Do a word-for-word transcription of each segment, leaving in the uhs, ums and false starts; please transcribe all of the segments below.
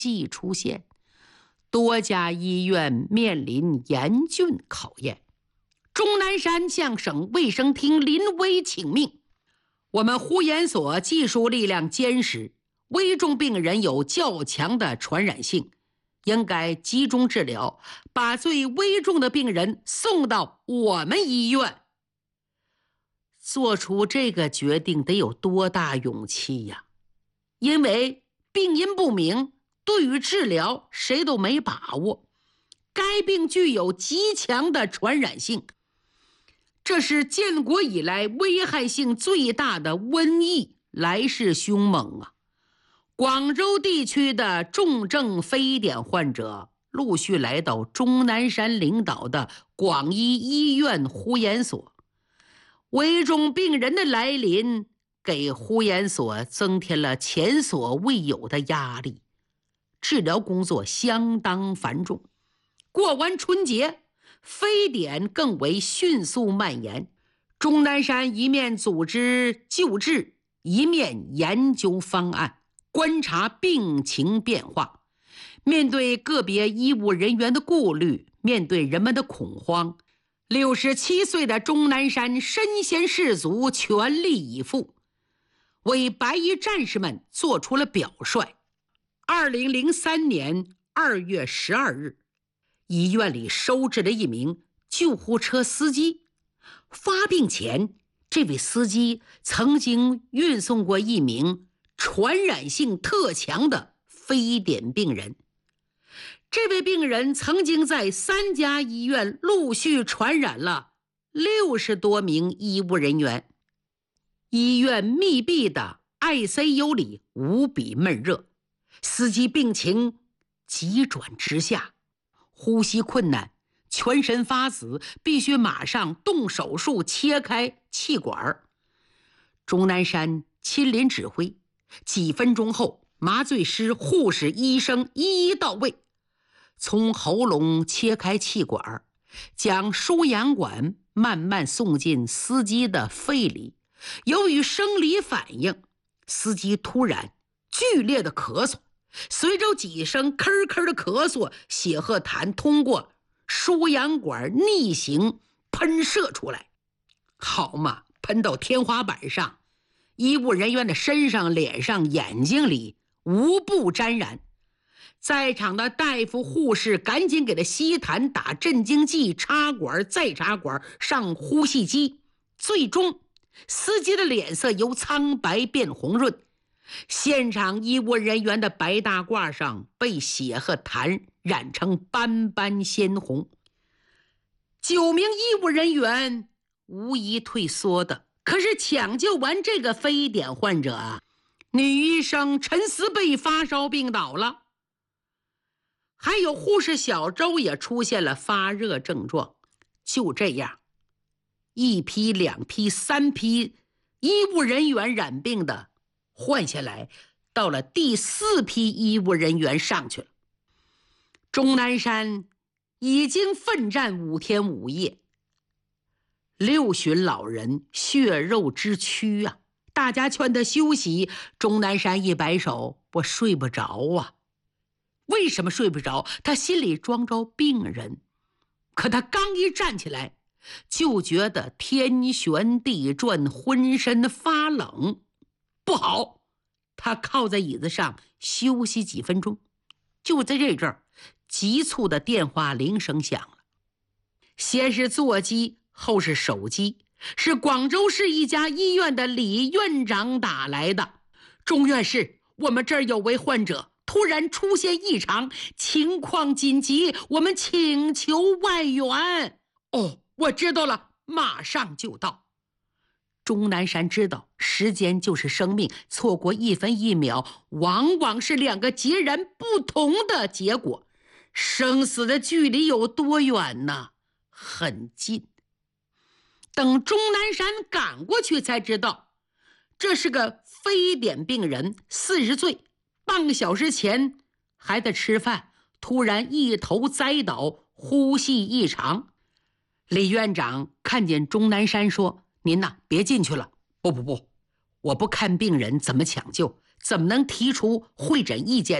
即出现，多家医院面临严峻考验。钟南山向省卫生厅临危请命，我们呼研所技术力量坚实，危重病人有较强的传染性，应该集中治疗，把最危重的病人送到我们医院。做出这个决定得有多大勇气呀？因为病因不明，对于治疗谁都没把握，该病具有极强的传染性，这是建国以来危害性最大的瘟疫，来势凶猛啊！广州地区的重症非典患者陆续来到钟南山领导的广医医院呼研所，危重病人的来临给呼研所增添了前所未有的压力，治疗工作相当繁重。过完春节，非典更为迅速蔓延，钟南山一面组织救治，一面研究方案，观察病情变化。面对个别医务人员的顾虑，面对人们的恐慌，六十七岁的钟南山身先士卒，全力以赴，为白衣战士们做出了表率。二零零三年二月十二日，医院里收治了一名救护车司机。发病前，这位司机曾经运送过一名传染性特强的非典病人。这位病人曾经在三家医院陆续传染了六十多名医务人员。医院密闭的 I C U 里无比闷热，司机病情急转直下，呼吸困难，全身发紫，必须马上动手术切开气管。钟南山亲临指挥，几分钟后，麻醉师、护士、医生一一到位，从喉咙切开气管，将输氧管慢慢送进司机的肺里。由于生理反应，司机突然剧烈的咳嗽，随着几声咳咳的咳嗽，血和痰通过输氧管逆行喷射出来。好嘛，喷到天花板上，医务人员的身上、脸上、眼睛里无不沾染。在场的大夫、护士赶紧给他吸痰、打镇静剂、插管再插管、上呼吸机。最终司机的脸色由苍白变红润，现场医务人员的白大褂上被血和痰染成斑斑鲜红。九名医务人员无一退缩的，可是抢救完这个非典患者啊，女医生陈思贝发烧病倒了，还有护士小周也出现了发热症状。就这样，一批、两批、三批医务人员染病的换下来，到了第四批医务人员上去了。钟南山已经奋战五天五夜，六旬老人血肉之躯啊！大家劝他休息，钟南山一摆手：“我睡不着啊！”为什么睡不着？他心里装着病人，可他刚一站起来，就觉得天旋地转，浑身发冷。不好，他靠在椅子上休息几分钟。就在这阵儿，急促的电话铃声响了，先是座机，后是手机，是广州市一家医院的李院长打来的。钟院士，我们这儿有位患者突然出现异常，情况紧急，我们请求外援。哦，我知道了，马上就到。钟南山知道时间就是生命，错过一分一秒，往往是两个截然不同的结果。生死的距离有多远呢？很近。等钟南山赶过去才知道，这是个非典病人，四十岁，半个小时前还在吃饭，突然一头栽倒，呼吸异常。李院长看见钟南山说：“您呐，别进去了。”“不不不，我不看病人怎么抢救，怎么能提出会诊意见呢？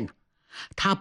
他